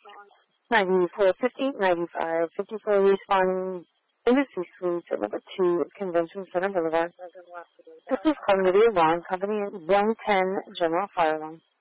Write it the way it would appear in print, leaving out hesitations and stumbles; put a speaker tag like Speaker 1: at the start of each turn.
Speaker 1: 945095 54 responding Embassy Suites at number 2 Convention Center Boulevard. This is calling the Alarm Company at 110 General Fire Alarm.